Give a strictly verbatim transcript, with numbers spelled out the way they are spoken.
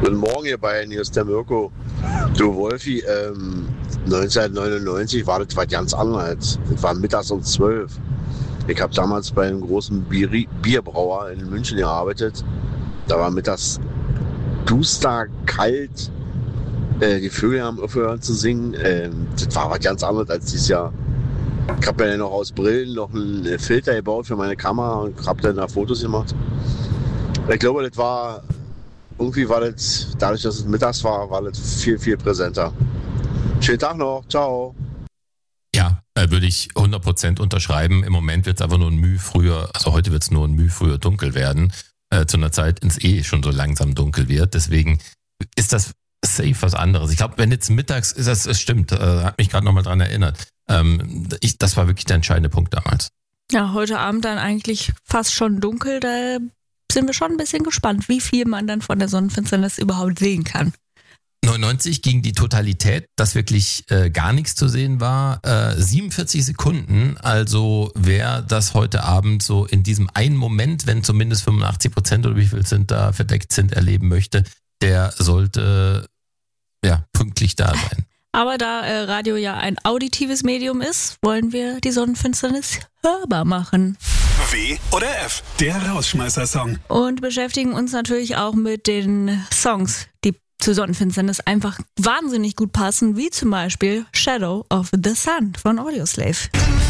Guten Morgen, ihr beiden, hier ist der Mirko. Du Wolfi, ähm, neunzehnhundertneunundneunzig war das was ganz anderes. Das war mittags um zwölf. Ich habe damals bei einem großen Bier- Bierbrauer in München gearbeitet. Da war mittags duster, kalt. Äh, die Vögel haben aufgehört zu singen. Ähm, das war was ganz anderes als dieses Jahr. Ich habe mir dann noch aus Brillen noch einen Filter gebaut für meine Kamera und habe dann da Fotos gemacht. Ich glaube, das war, irgendwie war das, dadurch, dass es mittags war, war das viel, viel präsenter. Schönen Tag noch, ciao. Ja, äh, würde ich hundert Prozent unterschreiben. Im Moment wird es aber nur ein Mühe früher, also heute wird es nur ein Mühe früher dunkel werden, äh, zu einer Zeit, in es eh schon so langsam dunkel wird. Deswegen ist das safe was anderes. Ich glaube, wenn jetzt mittags ist, das, es stimmt, äh, hat mich gerade nochmal dran erinnert. Ähm, ich, das war wirklich der entscheidende Punkt damals. Ja, heute Abend dann eigentlich fast schon dunkel, da sind wir schon ein bisschen gespannt, wie viel man dann von der Sonnenfinsternis überhaupt sehen kann. neunundneunzig ging die Totalität, dass wirklich äh, gar nichts zu sehen war, äh, siebenundvierzig Sekunden. Also wer das heute Abend so in diesem einen Moment, wenn zumindest fünfundachtzig Prozent oder wie viel sind da verdeckt sind, erleben möchte, der sollte ja pünktlich da sein. Aber da äh, Radio ja ein auditives Medium ist, wollen wir die Sonnenfinsternis hörbar machen. W oder F, der Rausschmeißer-Song. Und beschäftigen uns natürlich auch mit den Songs, die zur Sonnenfinsternis einfach wahnsinnig gut passen, wie zum Beispiel Shadow of the Sun von Audioslave.